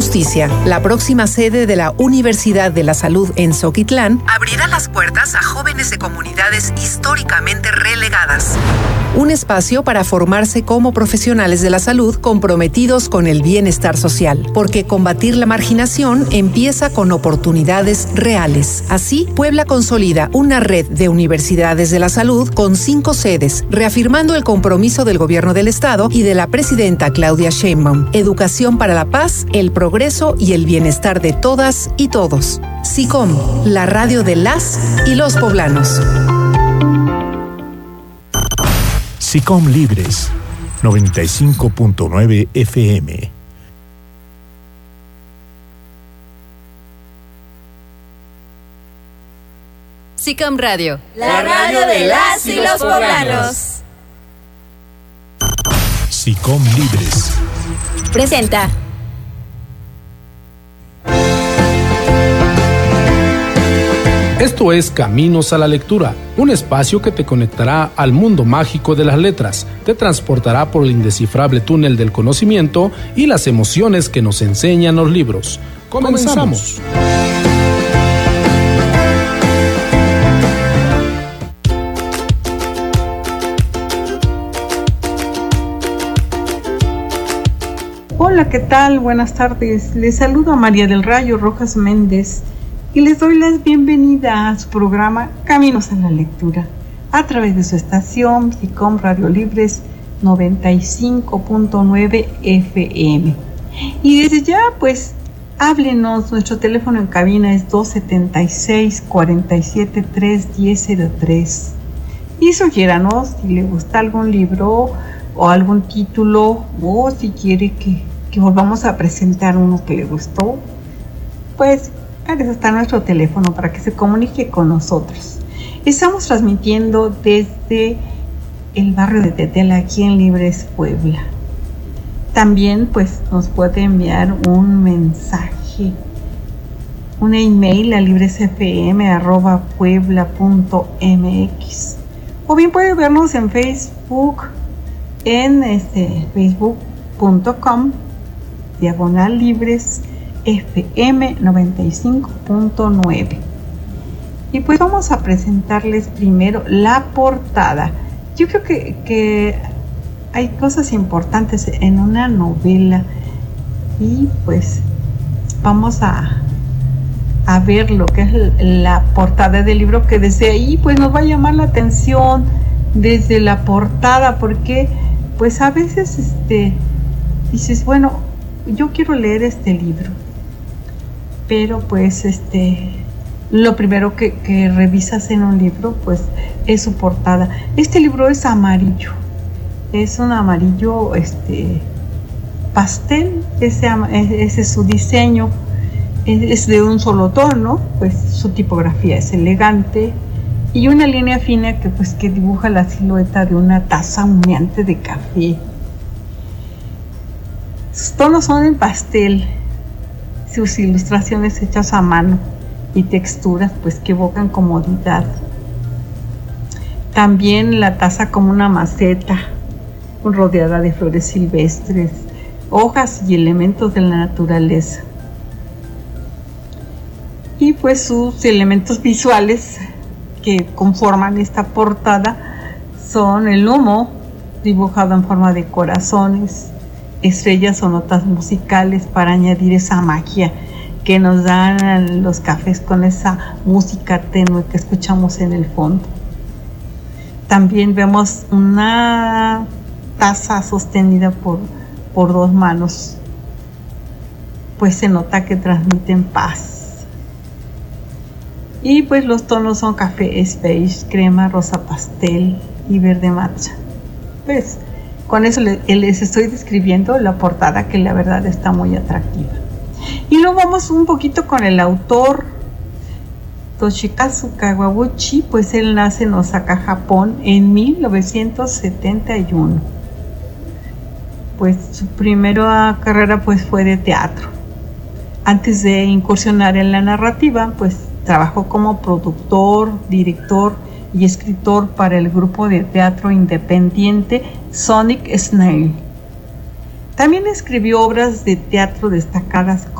Justicia, la próxima sede de la Universidad de la Salud en Zoquitlán, abrirá las puertas a jóvenes de comunidades históricamente relegadas. Un espacio para formarse como profesionales de la salud comprometidos con el bienestar social, porque combatir la marginación empieza con oportunidades reales. Así, Puebla consolida una red de universidades de la salud con 5 sedes, reafirmando el compromiso del gobierno del estado y de la presidenta Claudia Sheinbaum. Educación para la paz, el progreso y el bienestar de todas y todos. SICOM, la radio de las y los poblanos. SICOM Libres, 95.9 FM. SICOM Radio, la radio de las y los poblanos. SICOM Libres presenta Esto es Caminos a la Lectura, un espacio que te conectará al mundo mágico de las letras, te transportará por el indescifrable túnel del conocimiento y las emociones que nos enseñan los libros. ¡Comenzamos! Hola, ¿qué tal? Buenas tardes. Les saludo a María del Rayo Rojas Méndez y les doy la bienvenida a su programa Caminos a la Lectura a través de su estación SICOM Radio Libres 95.9 FM. Y desde ya, pues, háblenos. Nuestro teléfono en cabina es 276-47-31003. Y sugiéranos si le gusta algún libro o algún título, o si quiere que volvamos a presentar uno que le gustó, pues eso está nuestro teléfono para que se comunique con nosotros. Estamos transmitiendo desde el barrio de Tetela, aquí en Libres, Puebla. También pues nos puede enviar un mensaje, un email a libresfm@puebla.mx, o bien puede vernos en Facebook, en facebook.com/libres FM 95.9. Y pues vamos a presentarles primero la portada. Yo creo que hay cosas importantes en una novela, y pues vamos a ver lo que es la portada del libro, que desde ahí pues nos va a llamar la atención desde la portada, porque pues a veces dices, bueno, yo quiero leer este libro, pero pues lo primero que revisas en un libro pues es su portada. Este libro es amarillo, es un amarillo pastel, ese es su diseño, es de un solo tono, pues su tipografía es elegante y una línea fina que dibuja la silueta de una taza humeante de café. Sus tonos son en pastel, sus ilustraciones hechas a mano y texturas pues que evocan comodidad. También la taza como una maceta rodeada de flores silvestres, hojas y elementos de la naturaleza. Y pues sus elementos visuales que conforman esta portada son el humo dibujado en forma de corazones, estrellas o notas musicales para añadir esa magia que nos dan los cafés con esa música tenue que escuchamos en el fondo. También vemos una taza sostenida por 2 manos, pues se nota que transmiten paz. Y pues los tonos son café beige, crema, rosa pastel y verde matcha. Pues con eso les estoy describiendo la portada, que la verdad está muy atractiva. Y luego vamos un poquito con el autor, Toshikazu Kawaguchi. Pues él nace en Osaka, Japón, en 1971. Pues su primera carrera pues fue de teatro. Antes de incursionar en la narrativa, pues trabajó como productor, director y escritor para el grupo de teatro independiente Sonic Snail. También escribió obras de teatro destacadas